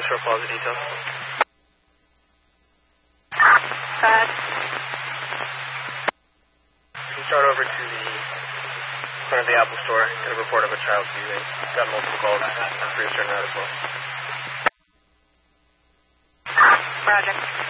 Shore Plaza details. Bad. Can you start over to the front of the Apple Store, get a report of a child using. Got multiple calls. I'm pretty sure that as well. Roger.